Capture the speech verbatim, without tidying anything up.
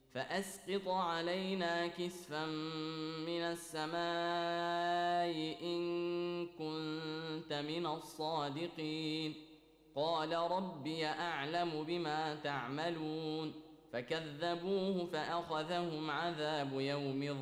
فأسقط علينا كسفا من السماء إن كنت من الصادقين. قال ربي أعلم بما تعملون. فكذبوه فأخذهم عذاب يوم الظلة